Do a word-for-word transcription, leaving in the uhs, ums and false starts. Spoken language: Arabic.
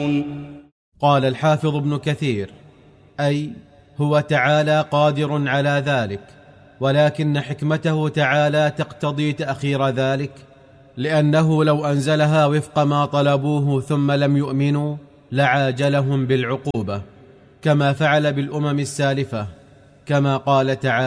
يعلمون. قال الحافظ ابن كثير: أي هو تعالى قادر على ذلك، ولكن حكمته تعالى تقتضي تأخير ذلك، لأنه لو أنزلها وفق ما طلبوه ثم لم يؤمنوا لعاجلهم بالعقوبة، كما فعل بالأمم السالفة، كما قال تعالى: